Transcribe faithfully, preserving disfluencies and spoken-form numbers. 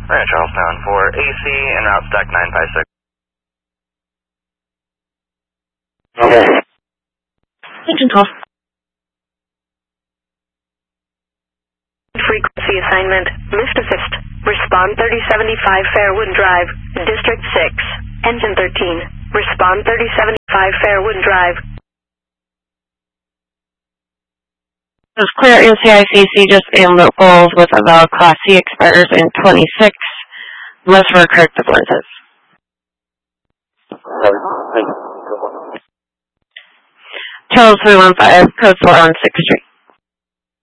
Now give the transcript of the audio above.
Alright, Charlestown for A C and route stack nine five six. Okay. Engine twelve. Frequency assignment, lift assist. Respond thirty seventy-five Fairwood Drive, District six. Engine thirteen. Respond thirty seventy-five Fairwood Drive. It was clear N C I C C just ambient goals with a valid Class C expires in twenty-six. Unless for correct differences. Charles three one five, code four on sixth Street.